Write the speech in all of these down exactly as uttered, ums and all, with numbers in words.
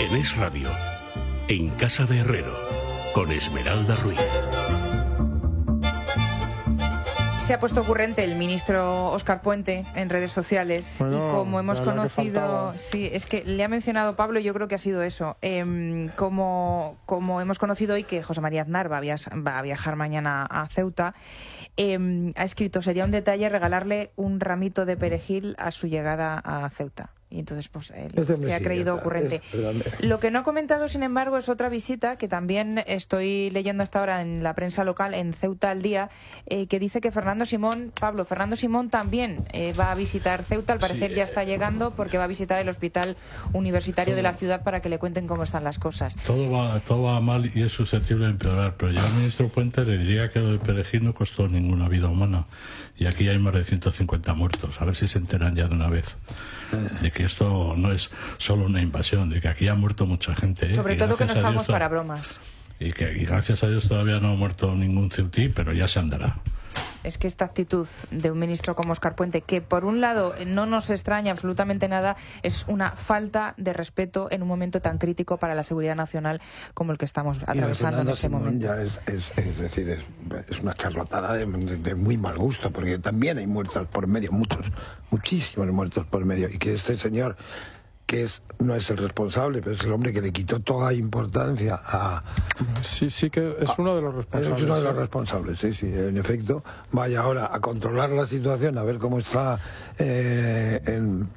En Es Radio, en Casa de Herrero, con Esmeralda Ruiz. Se ha puesto ocurrente el ministro Óscar Puente en redes sociales, bueno, y como hemos conocido, sí, es que le ha mencionado Pablo, yo creo que ha sido eso, eh, como, como hemos conocido hoy que José María Aznar va a, viajar, va a viajar mañana a Ceuta, eh, ha escrito, sería un detalle regalarle un ramito de perejil a su llegada a Ceuta. Y entonces pues él se ha creído ocurrente. Lo que no ha comentado, sin embargo, es otra visita que también estoy leyendo hasta ahora en la prensa local, en Ceuta al Día, eh, que dice que Fernando Simón, Pablo, Fernando Simón también eh, va a visitar Ceuta, al parecer sí, ya está llegando, porque va a visitar el hospital universitario todo, de la ciudad para que le cuenten cómo están las cosas. Todo va, todo va mal y es susceptible de empeorar, pero yo al ministro Puente le diría que lo del perejil no costó ninguna vida humana, y aquí hay más de ciento cincuenta muertos, a ver si se enteran ya de una vez de que esto no es solo una invasión, de que aquí ha muerto mucha gente. ¿eh? Sobre y todo que no estamos Dios, para bromas. Y que y gracias a Dios todavía no ha muerto ningún ceutí, pero ya se andará. Es que esta actitud de un ministro como Óscar Puente, que por un lado no nos extraña absolutamente nada, es una falta de respeto en un momento tan crítico para la seguridad nacional como el que estamos atravesando en este momento. Ya es, es, es decir, es, es una charlotada de, de, de muy mal gusto, porque también hay muertos por medio, muchos, muchísimos muertos por medio, y que este señor, que es no es el responsable, pero es el hombre que le quitó toda importancia a... Sí, sí que es uno de los responsables. Es uno de los responsables, sí, sí, en efecto. Vaya ahora a controlar la situación, a ver cómo está eh, en,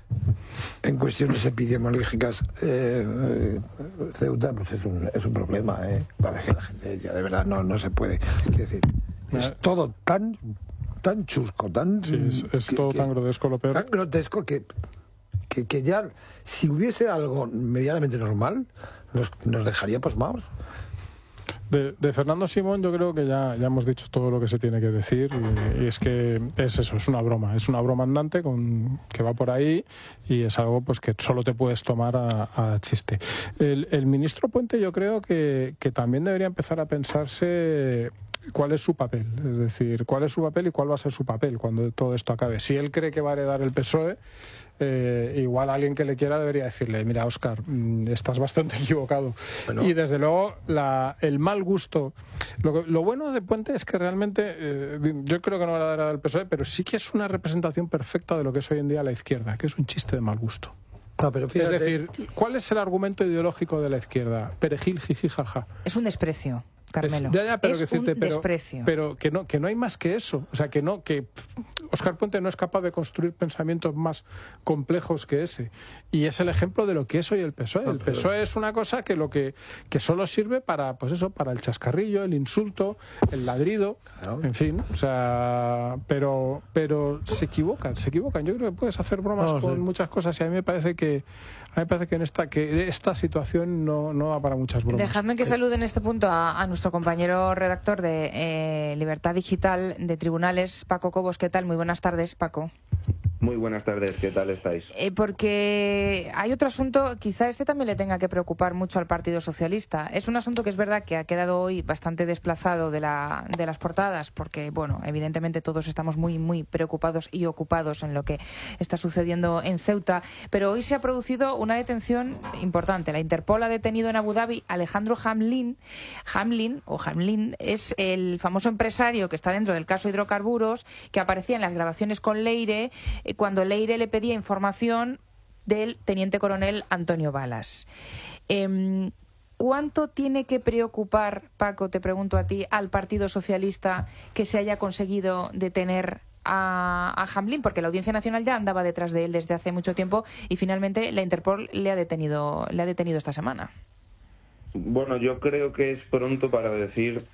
en cuestiones epidemiológicas eh, Ceuta, pues es un, es un problema, eh, para que la gente ya de verdad no, no se puede. Quiero decir, es todo tan, tan chusco, tan... Sí, es, es que, todo que, tan grotesco, lo peor. Tan grotesco que... Que, que ya, si hubiese algo medianamente normal, nos, nos dejaría pasmados. De, de Fernando Simón yo creo que ya, ya hemos dicho todo lo que se tiene que decir, y, y es que es eso, es una broma, es una broma andante con, que va por ahí, y es algo pues que solo te puedes tomar a, a chiste. El, el ministro Puente yo creo que, que también debería empezar a pensarse cuál es su papel, es decir, cuál es su papel y cuál va a ser su papel cuando todo esto acabe. Si él cree que va a heredar el P S O E, eh, igual alguien que le quiera debería decirle, mira, Óscar, estás bastante equivocado. Bueno. Y desde luego la, el mal gusto, lo, lo bueno de Puente es que realmente eh, yo creo que no va a heredar el P S O E, pero sí que es una representación perfecta de lo que es hoy en día la izquierda, que es un chiste de mal gusto. No, pero fíjate... Es decir, ¿cuál es el argumento ideológico de la izquierda? Perejil, jiji, jaja. Es un desprecio. Carmelo. Es, ya, ya, pero es que decirte, un pero, desprecio. Pero que no, que no hay más que eso. O sea, que no, que Óscar Puente no es capaz de construir pensamientos más complejos que ese. Y es el ejemplo de lo que es hoy el P S O E. El P S O E es una cosa que lo que, que solo sirve para, pues eso, para el chascarrillo, el insulto, el ladrido, claro. En fin. O sea, pero, pero se equivocan, se equivocan. Yo creo que puedes hacer bromas no, con sí. muchas cosas, y a mí me parece que a mí me parece que en esta que esta situación no, no va para muchas bromas. Dejadme que sí. salude en este punto a, a nuestro compañero redactor de eh, Libertad Digital de Tribunales, Paco Cobos. ¿Qué tal? Muy buenas tardes, Paco. Muy buenas tardes, ¿qué tal estáis? Eh, porque hay otro asunto, quizá este también le tenga que preocupar mucho al Partido Socialista. Es un asunto que es verdad que ha quedado hoy bastante desplazado de, la, de las portadas, porque, bueno, evidentemente todos estamos muy, muy preocupados y ocupados en lo que está sucediendo en Ceuta, pero hoy se ha producido una detención importante. La Interpol ha detenido en Abu Dhabi a Alejandro Hamlin. Hamlin, o Hamlin, es el famoso empresario que está dentro del caso hidrocarburos, que aparecía en las grabaciones con Leire, cuando Leire le pedía información del teniente coronel Antonio Balas. Eh, ¿Cuánto tiene que preocupar, Paco, te pregunto a ti, al Partido Socialista que se haya conseguido detener a, a Hamlin? Porque la Audiencia Nacional ya andaba detrás de él desde hace mucho tiempo y finalmente la Interpol le ha detenido, le ha detenido esta semana. Bueno, yo creo que es pronto para decir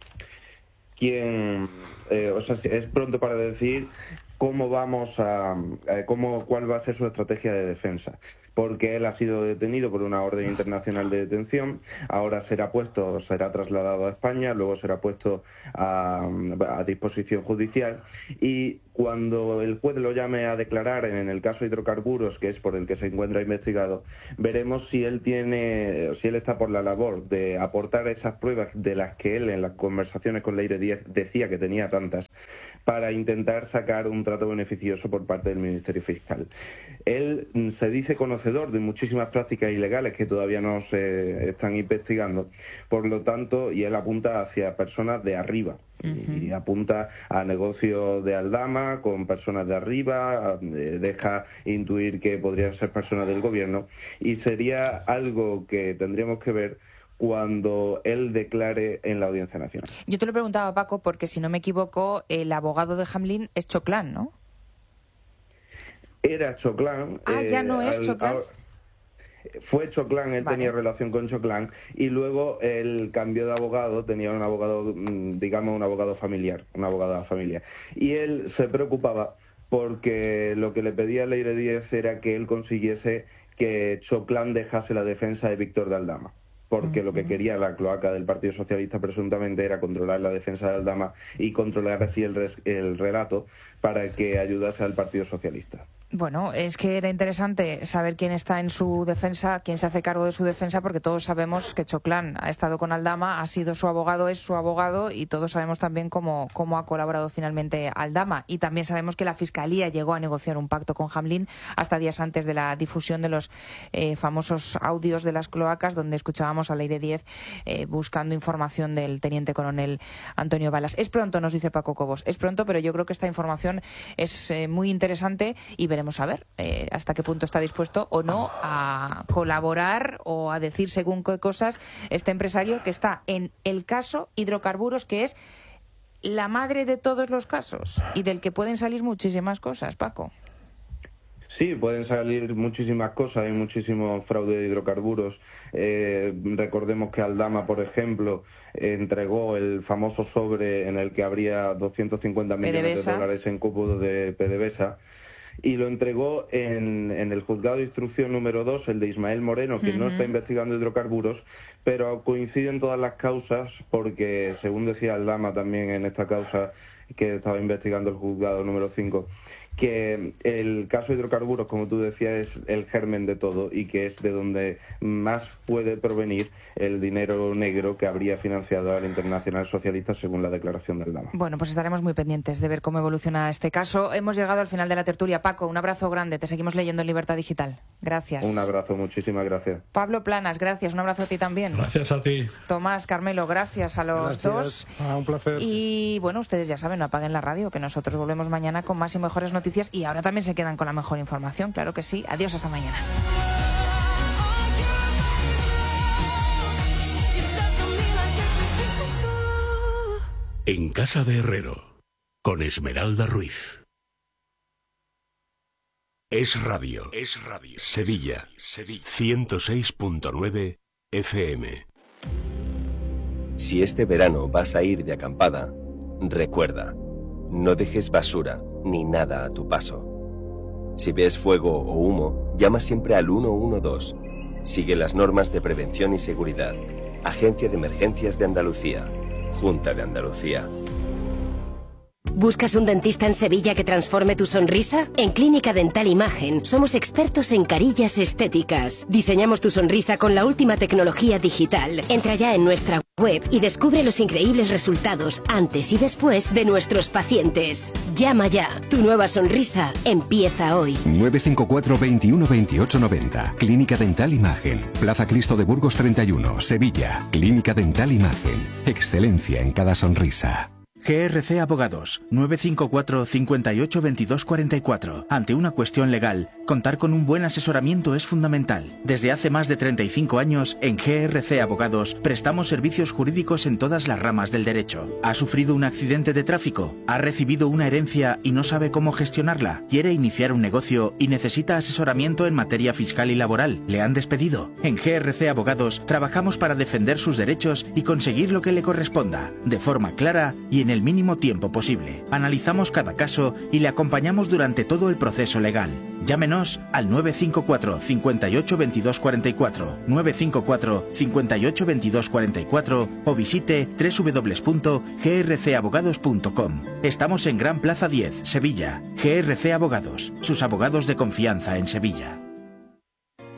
quién, eh, o sea, es pronto para decir cómo vamos a, eh, cómo, cuál va a ser su estrategia de defensa, porque él ha sido detenido por una orden internacional de detención, ahora será puesto, será trasladado a España, luego será puesto a, a disposición judicial, y cuando el juez lo llame a declarar en el caso hidrocarburos, que es por el que se encuentra investigado, veremos si él tiene, si él está por la labor de aportar esas pruebas de las que él en las conversaciones con Leire Díaz decía que tenía tantas, para intentar sacar un trato beneficioso por parte del Ministerio Fiscal. Él se dice conocedor de muchísimas prácticas ilegales que todavía no se están investigando, por lo tanto, y él apunta hacia personas de arriba. Uh-huh. Y apunta a negocios de Aldama con personas de arriba, deja intuir que podrían ser personas del gobierno, y sería algo que tendríamos que ver cuando él declare en la Audiencia Nacional. Yo te lo preguntaba, Paco, porque si no me equivoco, el abogado de Hamlin es Choclán, ¿no? Era Choclán. Ah, ya no eh, es al, Choclán. A, fue Choclán, él vale. tenía relación con Choclán, y luego él cambió de abogado, tenía un abogado, digamos, un abogado familiar, una abogada familiar. Y él se preocupaba porque lo que le pedía Leire Díez era que él consiguiese que Choclán dejase la defensa de Víctor de Aldama, porque uh-huh. lo que quería la cloaca del Partido Socialista presuntamente era controlar la defensa de Aldama y controlar así el, res, el relato para que ayudase al Partido Socialista. Bueno, es que era interesante saber quién está en su defensa, quién se hace cargo de su defensa, porque todos sabemos que Choclán ha estado con Aldama, ha sido su abogado, es su abogado, y todos sabemos también cómo, cómo ha colaborado finalmente Aldama. Y también sabemos que la Fiscalía llegó a negociar un pacto con Hamlin hasta días antes de la difusión de los eh, famosos audios de las cloacas, donde escuchábamos a Leire Díez eh, buscando información del teniente coronel Antonio Balas. Es pronto, nos dice Paco Cobos, es pronto, pero yo creo que esta información es eh, muy interesante y veremos a ver eh, hasta qué punto está dispuesto o no a colaborar o a decir según qué cosas este empresario que está en el caso hidrocarburos, que es la madre de todos los casos y del que pueden salir muchísimas cosas, Paco. Sí, pueden salir muchísimas cosas, hay muchísimo fraude de hidrocarburos. Eh, recordemos que Aldama, por ejemplo, entregó el famoso sobre en el que habría doscientos cincuenta millones de dólares en cupo de PDVSA, y lo entregó en, en el juzgado de instrucción número dos, el de Ismael Moreno, que uh-huh. no está investigando hidrocarburos, pero coinciden todas las causas porque, según decía Aldama también en esta causa que estaba investigando el juzgado número cinco, que el caso de hidrocarburos, como tú decías, es el germen de todo y que es de donde más puede provenir el dinero negro que habría financiado al Internacional Socialista, según la declaración del Aldama. Bueno, pues estaremos muy pendientes de ver cómo evoluciona este caso. Hemos llegado al final de la tertulia. Paco, un abrazo grande. Te seguimos leyendo en Libertad Digital. Gracias. Un abrazo, muchísimas gracias. Pablo Planas, gracias. Un abrazo a ti también. Gracias a ti. Tomás, Carmelo, gracias a los gracias. dos. Ah, un placer. Y bueno, ustedes ya saben, no apaguen la radio, que nosotros volvemos mañana con más y mejores noticias. Y ahora también se quedan con la mejor información, claro que sí. Adiós, hasta mañana. En Casa de Herrero, con Esmeralda Ruiz. Es Radio, es Radio. Sevilla, Sevilla. ciento seis punto nueve F M. Si este verano vas a ir de acampada, recuerda, no dejes basura ni nada a tu paso. Si ves fuego o humo, llama siempre al uno uno dos. Sigue las normas de prevención y seguridad. Agencia de Emergencias de Andalucía. Junta de Andalucía. ¿Buscas un dentista en Sevilla que transforme tu sonrisa? En Clínica Dental Imagen somos expertos en carillas estéticas. Diseñamos tu sonrisa con la última tecnología digital. Entra ya en nuestra web y descubre los increíbles resultados antes y después de nuestros pacientes. Llama ya. Tu nueva sonrisa empieza hoy. nueve cinco cuatro, veintiuno, veintiocho, noventa. Clínica Dental Imagen. Plaza Cristo de Burgos treinta y uno, Sevilla. Clínica Dental Imagen. Excelencia en cada sonrisa. G R C Abogados, nueve cinco cuatro, cincuenta y ocho, veintidós, cuarenta y cuatro. Ante una cuestión legal, contar con un buen asesoramiento es fundamental. Desde hace más de treinta y cinco años, en G R C Abogados, prestamos servicios jurídicos en todas las ramas del derecho. ¿Ha sufrido un accidente de tráfico? ¿Ha recibido una herencia y no sabe cómo gestionarla? ¿Quiere iniciar un negocio y necesita asesoramiento en materia fiscal y laboral? ¿Le han despedido? En G R C Abogados, trabajamos para defender sus derechos y conseguir lo que le corresponda, de forma clara y en el mínimo tiempo posible. Analizamos cada caso y le acompañamos durante todo el proceso legal. Llámenos al nueve cinco cuatro, cincuenta y ocho, veintidós, cuarenta y cuatro, nueve cinco cuatro, cincuenta y ocho, veintidós, cuarenta y cuatro o visite doble u doble u doble u punto g r c abogados punto com. Estamos en Gran Plaza diez, Sevilla. G R C Abogados, sus abogados de confianza en Sevilla.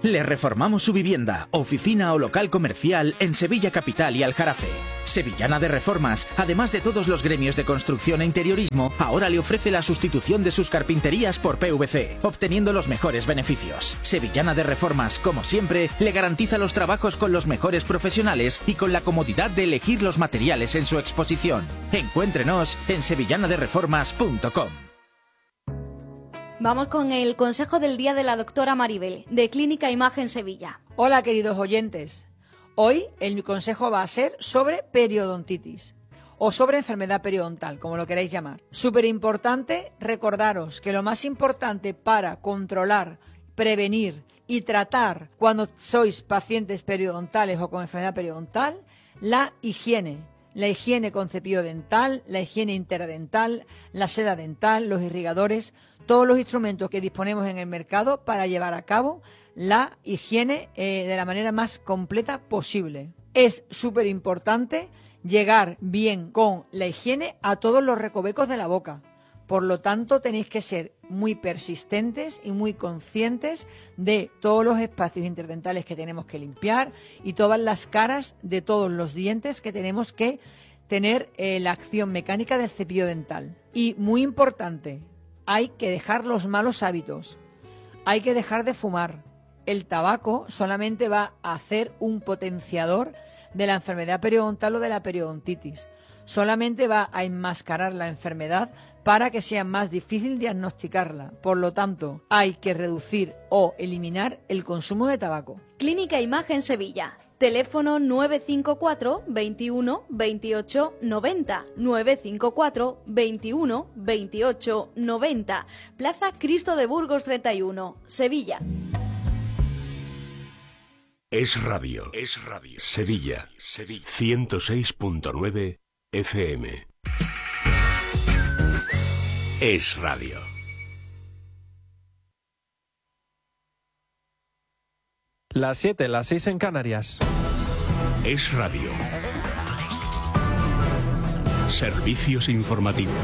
Le reformamos su vivienda, oficina o local comercial en Sevilla Capital y Aljarafe. Sevillana de Reformas, además de todos los gremios de construcción e interiorismo, ahora le ofrece la sustitución de sus carpinterías por P V C, obteniendo los mejores beneficios. Sevillana de Reformas, como siempre, le garantiza los trabajos con los mejores profesionales y con la comodidad de elegir los materiales en su exposición. Encuéntrenos en sevillana de reformas punto com. Vamos con el consejo del día de la doctora Maribel, de Clínica Imagen Sevilla. Hola, queridos oyentes. Hoy el consejo va a ser sobre periodontitis o sobre enfermedad periodontal, como lo queráis llamar. Súper importante recordaros que lo más importante para controlar, prevenir y tratar cuando sois pacientes periodontales o con enfermedad periodontal, la higiene. La higiene con cepillo dental, la higiene interdental, la seda dental, los irrigadores, todos los instrumentos que disponemos en el mercado para llevar a cabo la higiene eh, de la manera más completa posible. Es súper importante llegar bien con la higiene a todos los recovecos de la boca. Por lo tanto, tenéis que ser muy persistentes y muy conscientes de todos los espacios interdentales que tenemos que limpiar y todas las caras de todos los dientes que tenemos que tener eh, la acción mecánica del cepillo dental. Y muy importante, hay que dejar los malos hábitos, hay que dejar de fumar. El tabaco solamente va a hacer un potenciador de la enfermedad periodontal o de la periodontitis. Solamente va a enmascarar la enfermedad para que sea más difícil diagnosticarla. Por lo tanto, hay que reducir o eliminar el consumo de tabaco. Clínica Imagen Sevilla. Teléfono nueve cinco cuatro, veintiuno, veintiocho, noventa, nueve cinco cuatro, veintiuno, veintiocho, noventa. Plaza Cristo de Burgos treinta y uno, Sevilla. Es radio. Es radio. Sevilla. Sevilla. ciento seis punto nueve F M. Es radio. Las siete, las seis en Canarias. Es radio. Servicios informativos.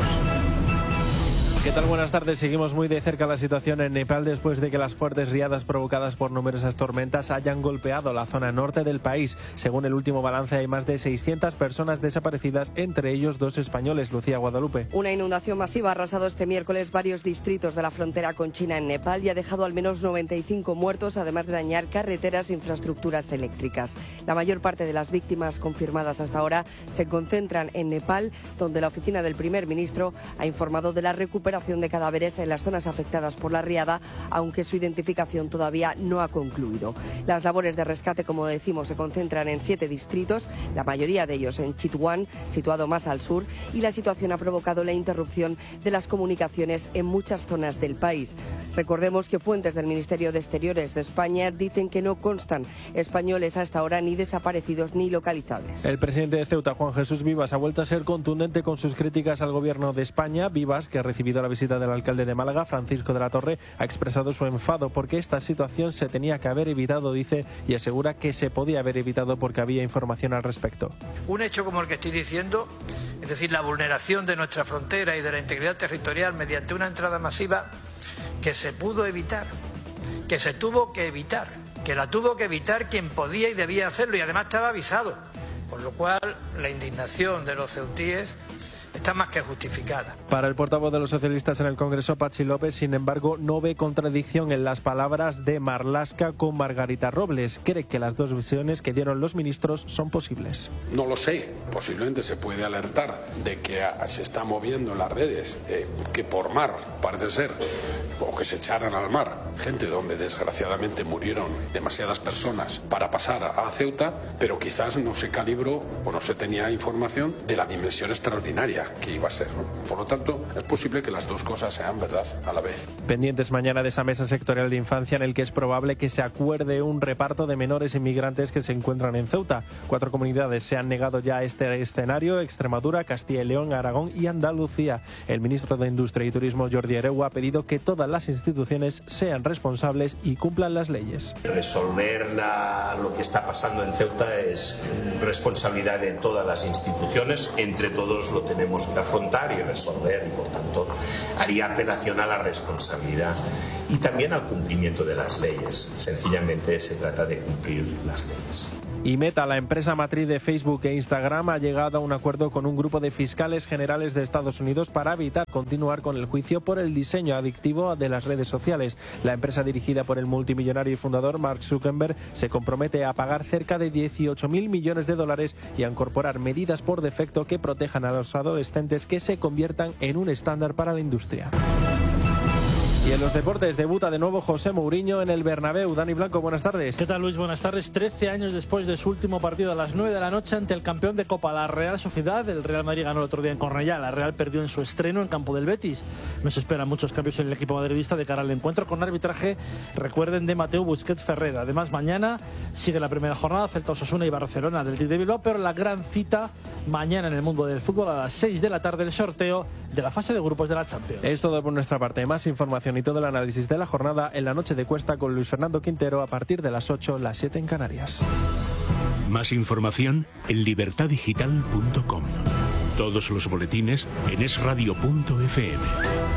¿Qué tal? Buenas tardes. Seguimos muy de cerca la situación en Nepal después de que las fuertes riadas provocadas por numerosas tormentas hayan golpeado la zona norte del país. Según el último balance, hay más de seiscientas personas desaparecidas, entre ellos dos españoles. Lucía Guadalupe. Una inundación masiva ha arrasado este miércoles varios distritos de la frontera con China en Nepal y ha dejado al menos noventa y cinco muertos, además de dañar carreteras e infraestructuras eléctricas. La mayor parte de las víctimas confirmadas hasta ahora se concentran en Nepal, donde la oficina del primer ministro ha informado de la recuperación de cadáveres en las zonas afectadas por la riada, aunque su identificación todavía no ha concluido. Las labores de rescate, como decimos, se concentran en siete distritos, la mayoría de ellos en Chitwan, situado más al sur, y la situación ha provocado la interrupción de las comunicaciones en muchas zonas del país. Recordemos que fuentes del Ministerio de Exteriores de España dicen que no constan españoles hasta ahora ni desaparecidos ni localizables. El presidente de Ceuta, Juan Jesús Vivas, ha vuelto a ser contundente con sus críticas al gobierno de España. Vivas, que ha recibido la visita del alcalde de Málaga, Francisco de la Torre, ha expresado su enfado porque esta situación se tenía que haber evitado, dice, y asegura que se podía haber evitado porque había información al respecto. Un hecho como el que estoy diciendo, es decir, la vulneración de nuestra frontera y de la integridad territorial mediante una entrada masiva que se pudo evitar, que se tuvo que evitar, que la tuvo que evitar quien podía y debía hacerlo y además estaba avisado, con lo cual la indignación de los ceutíes está más que justificada. Para el portavoz de los socialistas en el Congreso, Patxi López, sin embargo, no ve contradicción en las palabras de Marlaska con Margarita Robles. Cree que las dos visiones que dieron los ministros son posibles. No lo sé. Posiblemente se puede alertar de que se está moviendo en las redes, eh, que por mar, parece ser, o que se echaran al mar, gente donde desgraciadamente murieron demasiadas personas para pasar a Ceuta, pero quizás no se calibró o no se tenía información de la dimensión extraordinaria que iba a ser, ¿no? Por lo tanto, es posible que las dos cosas sean verdad a la vez. Pendientes mañana de esa mesa sectorial de infancia en el que es probable que se acuerde un reparto de menores inmigrantes que se encuentran en Ceuta. Cuatro comunidades se han negado ya a este escenario: Extremadura, Castilla y León, Aragón y Andalucía. El ministro de Industria y Turismo, Jordi Hereu, ha pedido que todas las instituciones sean responsables y cumplan las leyes. Resolver la, lo que está pasando en Ceuta es responsabilidad de todas las instituciones. Entre todos lo tenemos tenemos que afrontar y resolver, y por tanto haría apelación a la responsabilidad y también al cumplimiento de las leyes. Sencillamente se trata de cumplir las leyes. Y Meta, la empresa matriz de Facebook e Instagram, ha llegado a un acuerdo con un grupo de fiscales generales de Estados Unidos para evitar continuar con el juicio por el diseño adictivo de las redes sociales. La empresa, dirigida por el multimillonario y fundador Mark Zuckerberg, se compromete a pagar cerca de dieciocho mil millones de dólares y a incorporar medidas por defecto que protejan a los adolescentes, que se conviertan en un estándar para la industria. Y en los deportes debuta de nuevo José Mourinho en el Bernabéu. Dani Blanco, buenas tardes. ¿Qué tal, Luis? Buenas tardes. Trece años después de su último partido a las nueve de la noche ante el campeón de Copa, la Real Sociedad. El Real Madrid ganó el otro día en Cornellá. La Real perdió en su estreno en campo del Betis. Nos esperan muchos cambios en el equipo madridista de cara al encuentro, con arbitraje, recuerden, de Mateu Busquets Ferrer. Además, mañana sigue la primera jornada, Celta, Osasuna y Barcelona del Athletic de Bilbao, pero la gran cita mañana en el mundo del fútbol a las seis de la tarde, el sorteo de la fase de grupos de la Champions. Es todo por nuestra parte. Más información y todo el análisis de la jornada en la noche de Cuesta con Luis Fernando Quintero a partir de las ocho, las siete en Canarias. Más información en libertad digital punto com. Todos los boletines en es radio punto efe eme.